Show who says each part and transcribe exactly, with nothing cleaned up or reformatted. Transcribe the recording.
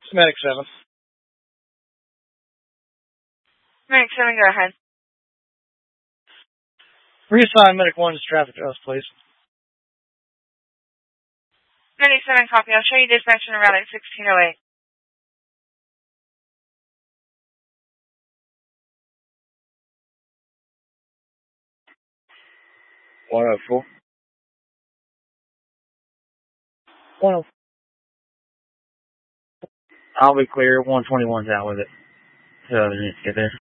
Speaker 1: Medic seven.
Speaker 2: Medic seven, go ahead.
Speaker 1: Reassign Medic one to traffic to us, please.
Speaker 2: Medic seven, copy. I'll show you dispatch and route at sixteen oh eight.
Speaker 3: one oh four.
Speaker 1: one oh four.
Speaker 3: I'll be clear. one twenty-one's out with it. So, get there.